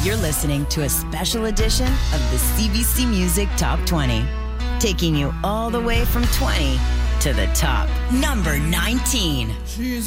You're listening to a special edition of the CBC Music Top 20, taking you all the way from 20 to the top. Number 19.